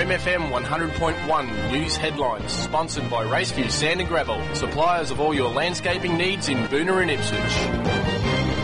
MFM 100.1 News Headlines, sponsored by Raceview Sand and Gravel, suppliers of all your landscaping needs in Boonah and Ipswich.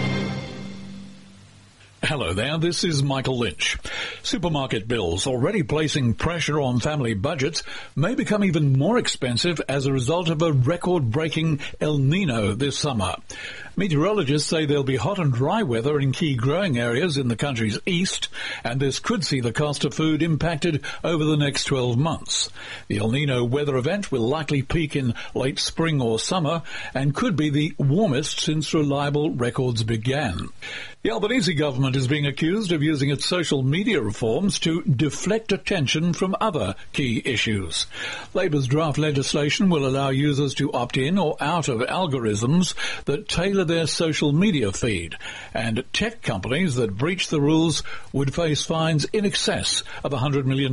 Hello there, this is Michael Lynch. Supermarket bills, already placing pressure on family budgets, may become even more expensive as a result of a record-breaking El Nino this summer. Meteorologists say there'll be hot and dry weather in key growing areas in the country's east, and this could see the cost of food impacted over the next 12 months. The El Nino weather event will likely peak in late spring or summer and could be the warmest since reliable records began. The Albanese government is being accused of using its social media reforms to deflect attention from other key issues. Labor's draft legislation will allow users to opt in or out of algorithms that tailor their social media feed, and tech companies that breach the rules would face fines in excess of $100 million.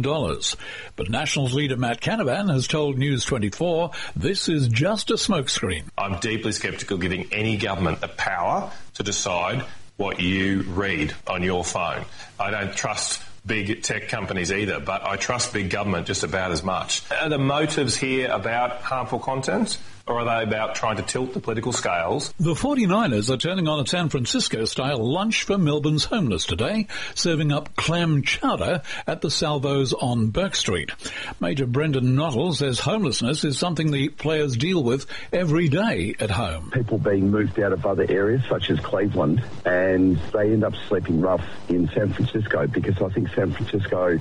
But Nationals leader Matt Canavan has told News 24 this is just a smokescreen. I'm deeply sceptical giving any government the power to decide what you read on your phone. I don't trust big tech companies either, but I trust big government just about as much. Are the motives here about harmful content, or are they about trying to tilt the political scales? The 49ers are turning on a San Francisco-style lunch for Melbourne's homeless today, serving up clam chowder at the Salvos on Burke Street. Major Brendan Nottle says homelessness is something the players deal with every day at home. People being moved out of other areas, such as Cleveland, and they end up sleeping rough in San Francisco because I think San Francisco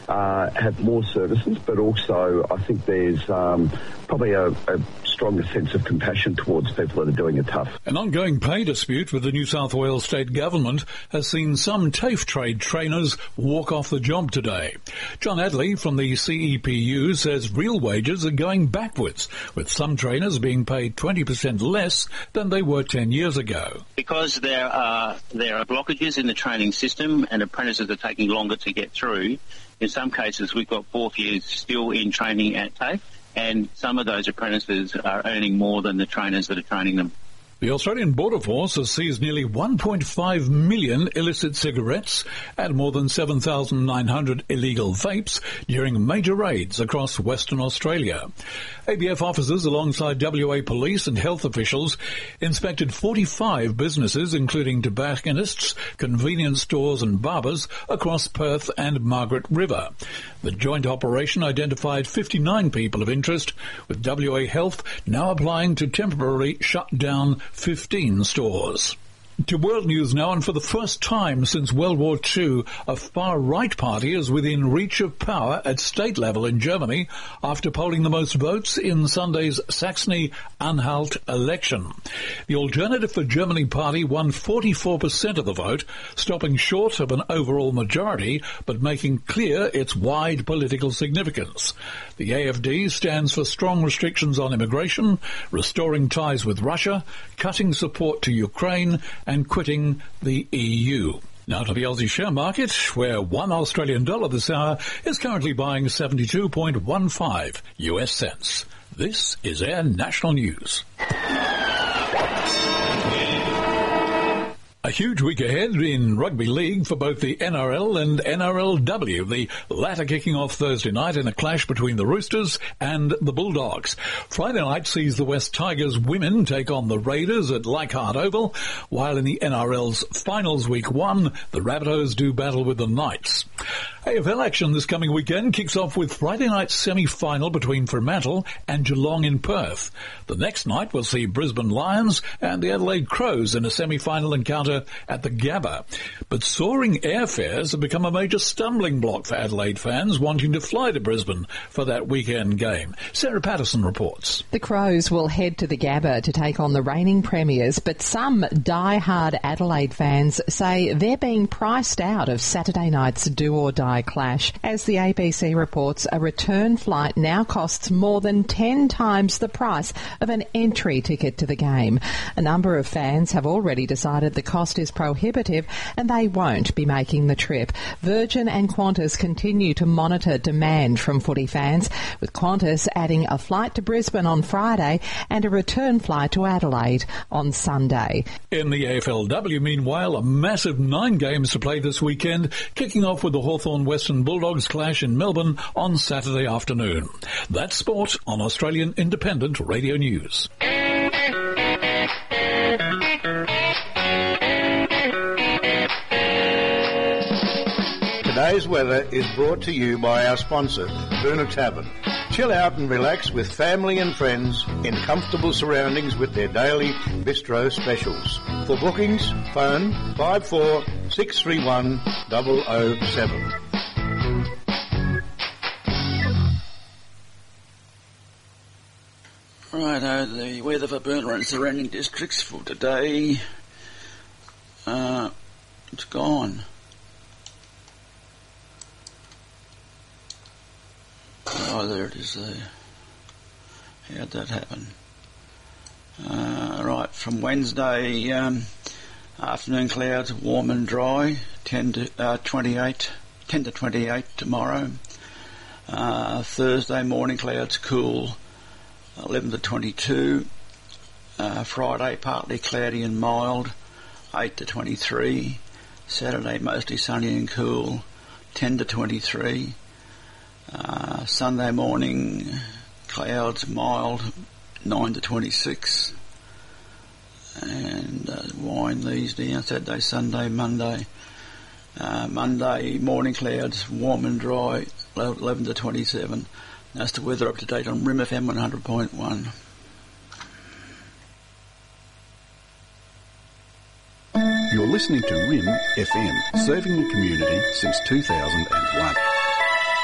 have more services, but also I think there's probably a stronger sense of compassion towards people that are doing it tough. An ongoing pay dispute with the New South Wales state government has seen some TAFE trade trainers walk off the job today. John Adley from the CEPU says real wages are going backwards, with some trainers being paid 20% less than they were 10 years ago. Because there are blockages in the training system and apprentices are taking longer to get through. In some cases, we've got fourth years still in training at TAFE, and some of those apprentices are earning more than the trainers that are training them. The Australian Border Force has seized nearly 1.5 million illicit cigarettes and more than 7,900 illegal vapes during major raids across Western Australia. ABF officers alongside WA police and health officials inspected 45 businesses, including tobacconists, convenience stores and barbers across Perth and Margaret River. The joint operation identified 59 people of interest, with WA Health now applying to temporarily shut down 15 stores. To world news now, and for the first time since World War II, a far-right party is within reach of power at state level in Germany after polling the most votes in Sunday's Saxony-Anhalt election. The Alternative for Germany party won 44% of the vote, stopping short of an overall majority, but making clear its wide political significance. The AfD stands for strong restrictions on immigration, restoring ties with Russia, cutting support to Ukraine, and quitting the EU. Now to the Aussie share market, where $1 Australian dollar this hour is currently buying 72.15 US cents. This is Air National News. A huge week ahead in rugby league for both the NRL and NRLW, the latter kicking off Thursday night in a clash between the Roosters and the Bulldogs. Friday night sees the West Tigers women take on the Raiders at Leichhardt Oval, while in the NRL's finals week 1, the Rabbitohs do battle with the Knights. AFL action this coming weekend kicks off with Friday night's semi-final between Fremantle and Geelong in Perth. The next night will see Brisbane Lions and the Adelaide Crows in a semi-final encounter at the Gabba. But soaring airfares have become a major stumbling block for Adelaide fans wanting to fly to Brisbane for that weekend game. Sarah Patterson reports. The Crows will head to the Gabba to take on the reigning premiers, but some die-hard Adelaide fans say they're being priced out of Saturday night's do-or-die clash. As the ABC reports, a return flight now costs more than 10 times the price of an entry ticket to the game. A number of fans have already decided the cost cost is prohibitive and they won't be making the trip. Virgin and Qantas continue to monitor demand from footy fans, with Qantas adding a flight to Brisbane on Friday and a return flight to Adelaide on Sunday. In the AFLW, meanwhile, a massive 9 games to play this weekend, kicking off with the Hawthorn Western Bulldogs clash in Melbourne on Saturday afternoon. That's sport on Australian Independent Radio News. Today's weather is brought to you by our sponsor, Boonah Tavern. Chill out and relax with family and friends in comfortable surroundings with their daily bistro specials. For bookings, phone 54 631 007. Righto, the weather for Boonah and surrounding districts for today. It's gone. Oh, there it is there. How'd that happen? Right, from Wednesday, afternoon clouds, warm and dry, 10 to 28 tomorrow. Thursday morning clouds, cool, 11 to 22. Friday, partly cloudy and mild, 8 to 23. Saturday, mostly sunny and cool, 10 to 23. Sunday morning, clouds, mild, 9 to 26. And wind these down, Saturday, Sunday, Monday. Monday morning clouds, warm and dry, 11 to 27. That's the weather up to date on RIM FM 100.1. You're listening to RIM FM, serving the community since 2001.